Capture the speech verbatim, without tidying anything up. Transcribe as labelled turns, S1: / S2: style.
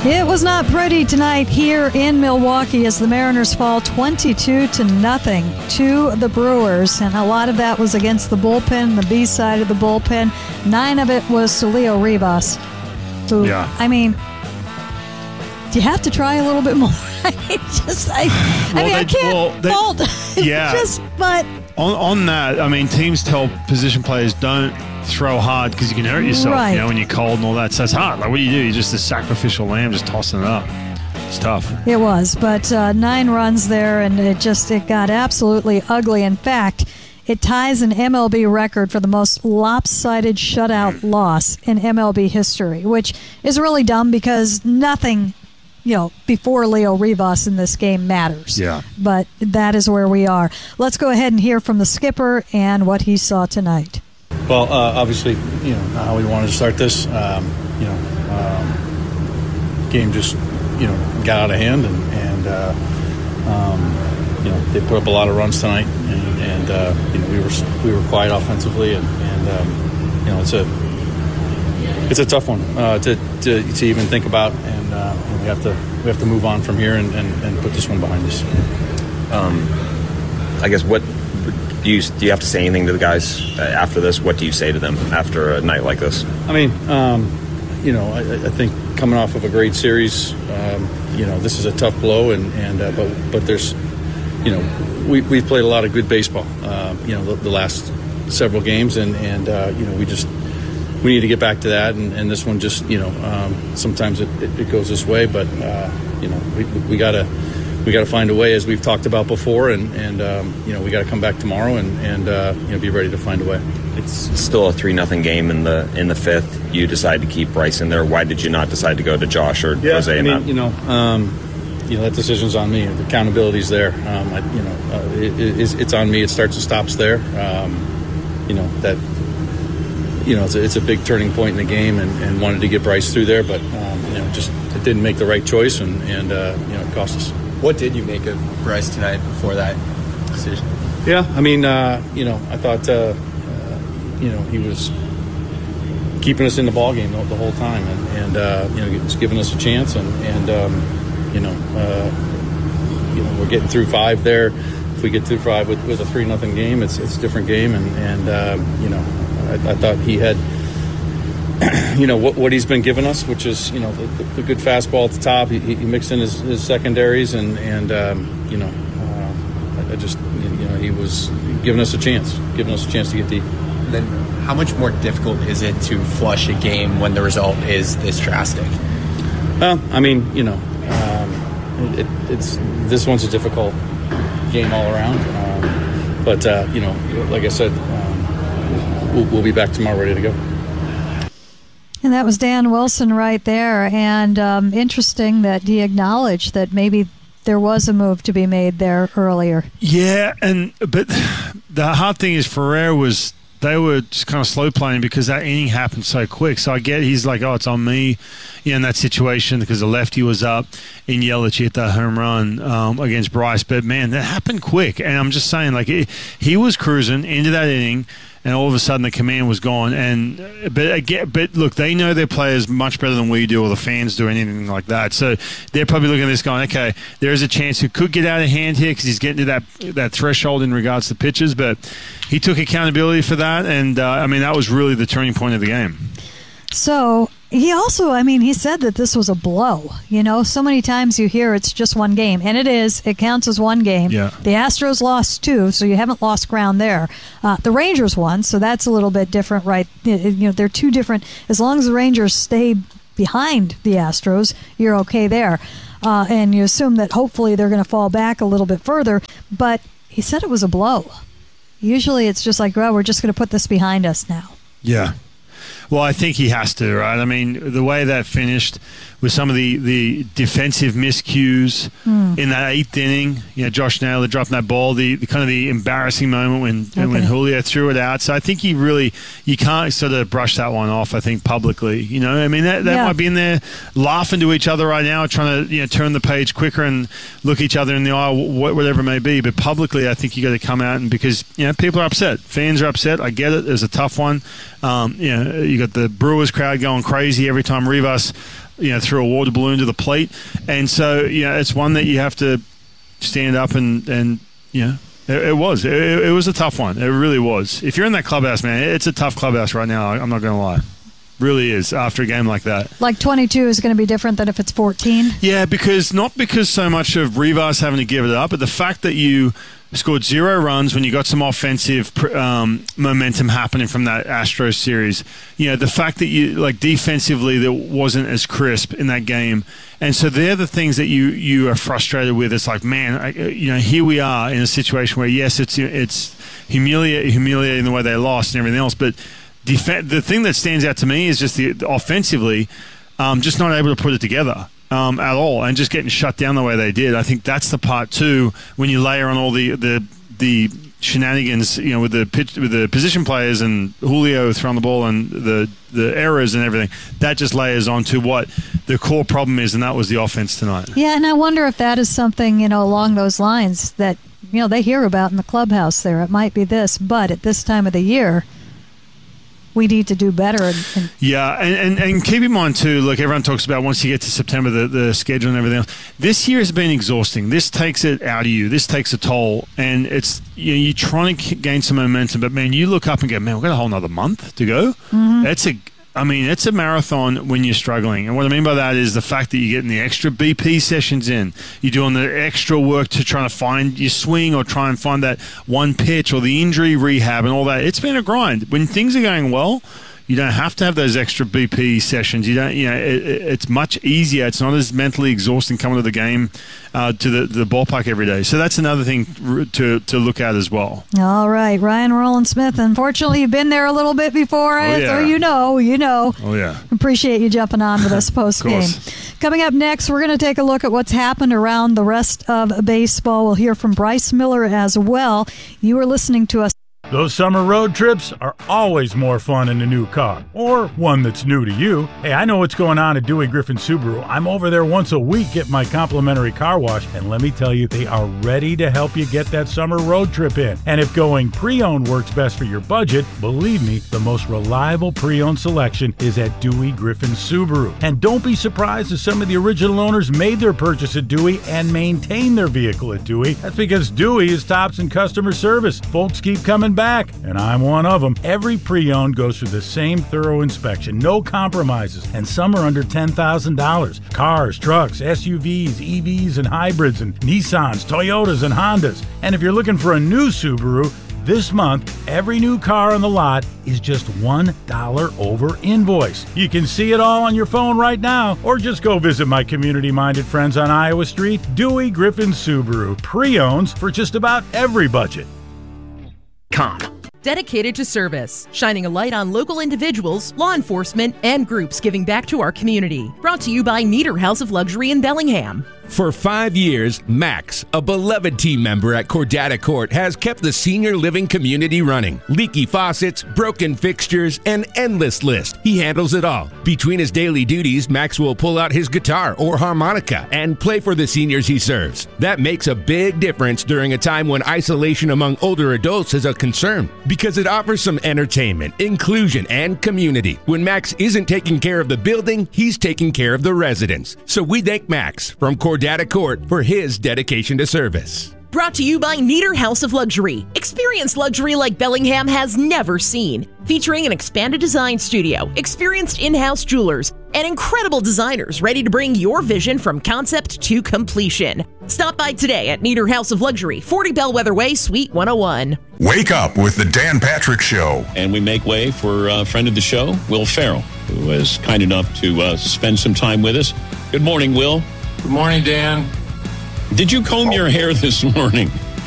S1: It was not pretty tonight here in Milwaukee as the Mariners fall twenty-two to nothing to the Brewers, and a lot of that was against the bullpen, the B side of the bullpen. Nine of it was to Leo Rivas, who,
S2: yeah.
S1: I mean, do you have to try a little bit more? I mean, just, I, I
S2: well,
S1: mean,
S2: they,
S1: I can't
S2: well, they,
S1: fault.
S2: Yeah.
S1: just, but
S2: on on that, I mean, teams tell position players don't throw hard because you can hurt yourself,
S1: right.
S2: you know, when you're cold and all that. So it's hard. Like, what do you do? You're just a sacrificial lamb, just tossing it up. It's tough.
S1: It was, but uh, nine runs there, and it just it got absolutely ugly. In fact, it ties an M L B record for the most lopsided shutout loss in M L B history, which is really dumb because nothing, you know, before Leo Rivas in this game matters.
S2: Yeah.
S1: But that is where we are. Let's go ahead and hear from the skipper and what he saw tonight.
S3: Well, uh, obviously, you know, how we wanted to start this. Um, you know, um, game just, you know, got out of hand, and, and uh, um, you know, they put up a lot of runs tonight, and, and uh, you know, we were we were quiet offensively, and, and um, you know, it's a it's a tough one uh, to, to to even think about, and uh, we have to we have to move on from here and, and, and put this one behind us.
S4: Um, I guess what. Do you, do you have to say anything to the guys after this? What do you say to them after a night like this?
S3: I mean, um, you know, I, I think coming off of a great series, um, you know, this is a tough blow, and, and uh, but but there's, you know, we we've played a lot of good baseball, uh, you know, the, the last several games, and and uh, you know, we just we need to get back to that, and, and this one just, you know, um, sometimes it, it, it goes this way, but uh, you know, we we gotta. We got to find a way, as we've talked about before, and, and um, you know, we got to come back tomorrow and, and uh, you know, be ready to find a way.
S4: It's still a three nothing game in the in the fifth. You decide to keep Bryce in there. Why did you not decide to go to Josh or
S3: yeah,
S4: Jose?
S3: I mean, you know, um, you know, that decision's on me. The accountability's there. Um, I, you know, uh, it, it, it's on me. It starts and stops there. Um, you know that. You know, it's a, it's a big turning point in the game, and, and wanted to get Bryce through there, but um, you know, just it didn't make the right choice, and and uh, you know, it cost us.
S5: What did you make of Bryce tonight before that decision?
S3: Yeah, I mean, uh, you know, I thought, uh, uh, you know, he was keeping us in the ballgame the, the whole time, and, and uh, you know, just giving us a chance, and, and um, you know, uh, you know, we're getting through five there. If we get through five with, with a three nothing game, it's it's a different game, and and um, you know, I, I thought he had. You know what, what he's been giving us, which is, you know, the, the good fastball at the top. He, he mixed in his, his secondaries, and and um, you know, uh, I, I just you know he was giving us a chance, giving us a chance to get deep.
S5: Then, how much more difficult is it to flush a game when the result is this drastic?
S3: Well, I mean, you know, um, it, it's this one's a difficult game all around, um, but uh, you know, like I said, um, we'll, we'll be back tomorrow, ready to go.
S1: And that was Dan Wilson right there. And um, interesting that he acknowledged that maybe there was a move to be made there earlier.
S2: Yeah, and but the hard thing is Ferrer was they were just kind of slow playing because that inning happened so quick. So I get he's like, oh, it's on me, you know, in that situation because the lefty was up in Yelich hit that home run um, against Bryce. But man, that happened quick. And I'm just saying, like it, he was cruising into that inning. And all of a sudden, the command was gone. And but again, but look, they know their players much better than we do, or the fans do, anything like that. So they're probably looking at this, going, "Okay, there is a chance he could get out of hand here because he's getting to that that threshold in regards to pitches." But he took accountability for that, and uh, I mean, that was really the turning point of the game.
S1: So he also, I mean, he said that this was a blow. You know, so many times you hear it's just one game, and it is. It counts as one game.
S2: Yeah.
S1: The Astros lost two, so you haven't lost ground there. Uh, the Rangers won, so that's a little bit different, right? You know, they're two different. As long as the Rangers stay behind the Astros, you're okay there. Uh, and you assume that hopefully they're going to fall back a little bit further. But he said it was a blow. Usually it's just like, well, we're just going to put this behind us now.
S2: Yeah. Well, I think he has to, right? I mean, the way that finished with some of the, the defensive miscues mm. in that eighth inning, you know, Josh Naylor dropping that ball, the, the kind of the embarrassing moment when okay. when Julio threw it out. So I think he really, you can't sort of brush that one off, I think, publicly. You know, I mean, that, that yeah. might be in there laughing to each other right now, trying to, you know, turn the page quicker and look each other in the eye, whatever it may be. But publicly, I think you got to come out, and because, you know, people are upset. Fans are upset. I get it. It was a tough one. Um, you know, you got you got the Brewers crowd going crazy every time Rivas, you know, threw a water balloon to the plate. And so, you know, it's one that you have to stand up and, and you know, it, it was. It, it was a tough one. It really was. If you're in that clubhouse, man, it's a tough clubhouse right now. I'm not going to lie. Really is after a game like that.
S1: Like twenty-two is going to be different than if it's fourteen?
S2: Yeah, because not because so much of Rivas having to give it up, but the fact that you scored zero runs when you got some offensive um, momentum happening from that Astros series. You know, the fact that you, like, defensively that wasn't as crisp in that game. And so they're the things that you, you are frustrated with. It's like, man, I, you know, here we are in a situation where, yes, it's it's humiliating, humiliating the way they lost and everything else, but Def- the thing that stands out to me is just the, the offensively, um, just not able to put it together um, at all, and just getting shut down the way they did. I think that's the part too. When you layer on all the the, the shenanigans, you know, with the pitch, with the position players and Julio throwing the ball and the the errors and everything, that just layers onto what the core problem is, and that was the offense tonight.
S1: Yeah, and I wonder if that is something, you know, along those lines that, you know, they hear about in the clubhouse there. It might be this, but at this time of the year, we need to do better. And, and
S2: yeah, and, and, and keep in mind, too, look, everyone talks about once you get to September, the, the schedule and everything else. This year has been exhausting. This takes it out of you. This takes a toll. And it's, you know, you're trying to gain some momentum, but, man, you look up and go, man, we've got a whole another month to go. Mm-hmm. That's a, I mean, it's a marathon when you're struggling. And what I mean by that is the fact that you're getting the extra B P sessions in. You're doing the extra work to try to find your swing or try and find that one pitch or the injury rehab and all that. It's been a grind. When things are going well, you don't have to have those extra B P sessions. You don't, you know, it, it's much easier. It's not as mentally exhausting coming to the game, uh, to the, the ballpark every day. So that's another thing to to look at as well.
S1: All right, Ryan Rowland-Smith. Unfortunately, you've been there a little bit before,
S2: oh, yeah.
S1: so you know, you know.
S2: Oh yeah.
S1: Appreciate you jumping on with us post game. Coming up next, we're going to take a look at what's happened around the rest of baseball. We'll hear from Bryce Miller as well. You are listening to us.
S6: Those summer road trips are always more fun in a new car, or one that's new to you. Hey, I know what's going on at Dewey Griffin Subaru. I'm over there once a week getting my complimentary car wash, and let me tell you, they are ready to help you get that summer road trip in. And if going pre-owned works best for your budget, believe me, the most reliable pre-owned selection is at Dewey Griffin Subaru. And don't be surprised if some of the original owners made their purchase at Dewey and maintain their vehicle at Dewey. That's because Dewey is tops in customer service. Folks keep coming back. Back, and I'm one of them. Every pre-owned goes through the same thorough inspection, no compromises, and some are under ten thousand dollars. Cars, trucks, S U Vs, E Vs, and hybrids, and Nissans, Toyotas, and Hondas. And if you're looking for a new Subaru, this month, every new car on the lot is just one dollar over invoice. You can see it all on your phone right now, or just go visit my community-minded friends on Iowa Street, Dewey Griffin Subaru. Pre-owns for just about every budget.
S7: Com. Dedicated to service, shining a light on local individuals, law enforcement, and groups giving back to our community. Brought to you by Nieder House of Luxury in Bellingham.
S8: For five years, Max, a beloved team member at Cordata Court, has kept the senior living community running. Leaky faucets, broken fixtures, an endless list. He handles it all. Between his daily duties, Max will pull out his guitar or harmonica and play for the seniors he serves. That makes a big difference during a time when isolation among older adults is a concern, because it offers some entertainment, inclusion, and community. When Max isn't taking care of the building, he's taking care of the residents. So we thank Max from Cordata Court for his dedication to service.
S7: Brought to you by Nieder House of Luxury. Experience luxury like Bellingham has never seen. Featuring an expanded design studio, experienced in-house jewelers, and incredible designers ready to bring your vision from concept to completion. Stop by today at Nieder House of Luxury, forty Bellwether Way, Suite one oh one.
S9: Wake up with the Dan Patrick Show.
S10: And we make way for a friend of the show, Will Farrell, who was kind enough to uh, spend some time with us. Good morning, Will.
S11: Good morning, Dan.
S10: Did you comb your hair this morning?